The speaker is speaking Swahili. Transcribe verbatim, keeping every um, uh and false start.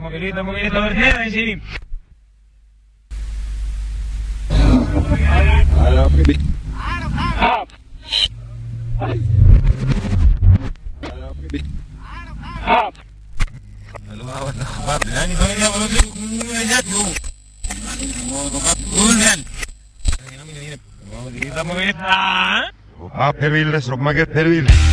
mobilito, mobilito, mobilito, sini. Halo, awat na kapat. Lagi pa rin ako ulit. Kumulajat ko. Ulan. Mobilito, mobilito. Ah, perville, srok maget perville.